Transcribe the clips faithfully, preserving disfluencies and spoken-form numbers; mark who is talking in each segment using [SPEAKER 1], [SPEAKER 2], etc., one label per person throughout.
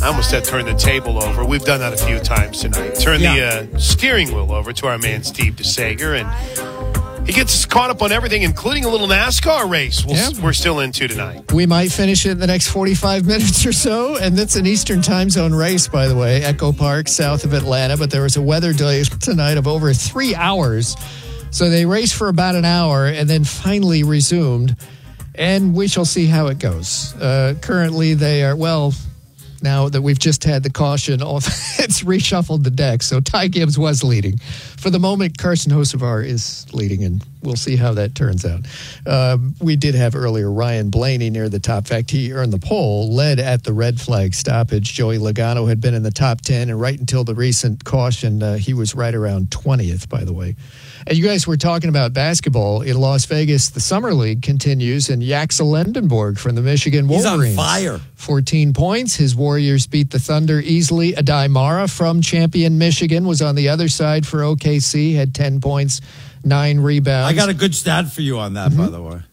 [SPEAKER 1] I almost said turn the table over. We've done that a few times tonight. Turn
[SPEAKER 2] Yeah.
[SPEAKER 1] the uh, steering wheel over to our man Steve DeSager, and he gets us caught up on everything, including a little NASCAR race we'll,
[SPEAKER 2] Yeah.
[SPEAKER 1] we're still into tonight.
[SPEAKER 2] We might finish it in the next forty-five minutes or so. And that's an Eastern time zone race, by the way, Echo Park, south of Atlanta. But there was a weather delay tonight of over three hours. So they raced for about an hour and then finally resumed. And we shall see how it goes. Uh, currently, they are, well, now that we've just had the caution off, it's reshuffled the deck. So Ty Gibbs was leading. For the moment, Carson Hocevar is leading, and we'll see how that turns out. Um, we did have earlier Ryan Blaney near the top. In fact, he earned the pole, led at the red flag stoppage. Joey Logano had been in the top ten, and right until the recent caution, uh, he was right around twentieth, by the way. And you guys were talking about basketball in Las Vegas. The Summer League continues, and Yaxel Lendenborg from the Michigan
[SPEAKER 3] He's
[SPEAKER 2] Wolverines.
[SPEAKER 3] on fire.
[SPEAKER 2] fourteen points. His Warriors beat the Thunder easily. Adai Mara from champion Michigan was on the other side for O K C, had ten points, nine rebounds.
[SPEAKER 3] I got a good stat for you on that, mm-hmm. by the way.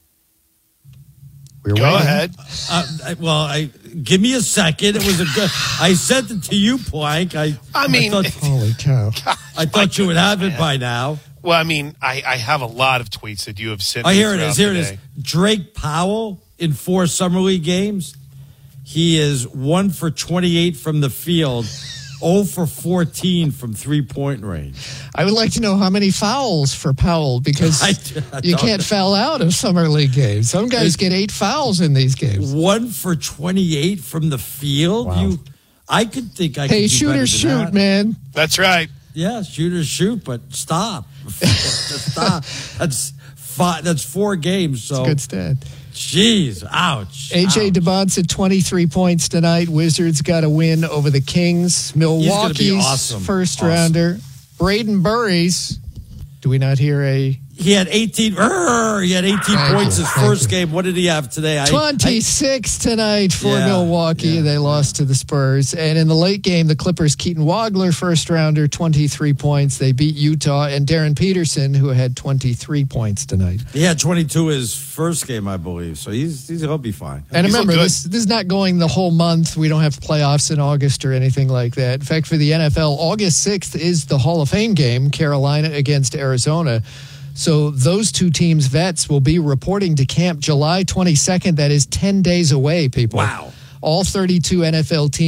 [SPEAKER 2] We're
[SPEAKER 1] Go
[SPEAKER 2] waiting.
[SPEAKER 1] ahead.
[SPEAKER 3] Uh, I, well, I give me a second. It was a good. I sent it to you, Plank. I.
[SPEAKER 1] I mean,
[SPEAKER 3] I thought,
[SPEAKER 2] Holy cow!
[SPEAKER 3] I thought you would have it by now.
[SPEAKER 1] Well, I mean, I, I have a lot of tweets that you have sent
[SPEAKER 3] Oh,
[SPEAKER 1] me.
[SPEAKER 3] here it is. Here it is.
[SPEAKER 1] today.
[SPEAKER 3] Drake Powell in four Summer League games. He is one for twenty-eight from the field, zero for fourteen from three-point range.
[SPEAKER 2] I would like to know how many fouls for Powell, because
[SPEAKER 3] I, I
[SPEAKER 2] you
[SPEAKER 3] don't
[SPEAKER 2] can't
[SPEAKER 3] know.
[SPEAKER 2] foul out of Summer League games. Some guys get eight fouls in these games.
[SPEAKER 3] One for twenty-eight from the field.
[SPEAKER 2] Wow.
[SPEAKER 3] You, I could think I could
[SPEAKER 2] Hey,
[SPEAKER 3] do
[SPEAKER 2] shoot
[SPEAKER 3] better
[SPEAKER 2] or
[SPEAKER 3] than
[SPEAKER 2] shoot,
[SPEAKER 3] that.
[SPEAKER 2] man.
[SPEAKER 1] That's right.
[SPEAKER 3] Yeah, shoot or shoot, but stop. Stop. That's five, That's four games. So,
[SPEAKER 2] Good stat.
[SPEAKER 3] jeez, ouch.
[SPEAKER 2] A J
[SPEAKER 3] ouch.
[SPEAKER 2] DeBonce at twenty-three points tonight. Wizards got a win over the Kings. Milwaukee's
[SPEAKER 3] awesome.
[SPEAKER 2] first
[SPEAKER 3] Awesome.
[SPEAKER 2] rounder. Braden Burries. Do we not hear a
[SPEAKER 3] He had eighteen. Urgh, he had eighteen
[SPEAKER 2] Thank
[SPEAKER 3] points
[SPEAKER 2] you,
[SPEAKER 3] his
[SPEAKER 2] thank
[SPEAKER 3] first
[SPEAKER 2] you.
[SPEAKER 3] game. What did he have today? I,
[SPEAKER 2] twenty-six tonight for
[SPEAKER 3] Yeah,
[SPEAKER 2] Milwaukee.
[SPEAKER 3] yeah,
[SPEAKER 2] they lost to the Spurs. And in the late game, the Clippers, Keaton Wagler, first rounder, twenty-three points. They beat Utah. And Darren Peterson, who had twenty-three points tonight.
[SPEAKER 3] I, he had twenty-two his first game, I believe. So he's, he's he'll be fine.
[SPEAKER 2] And
[SPEAKER 1] He's
[SPEAKER 2] remember,
[SPEAKER 1] looked good.
[SPEAKER 2] this, this is not going the whole month. We don't have playoffs in August or anything like that. In fact, for the N F L, August sixth is the Hall of Fame game, Carolina against Arizona. So those two teams' vets will be reporting to camp July twenty-second. That is ten days away, people.
[SPEAKER 3] Wow.
[SPEAKER 2] All thirty-two N F L teams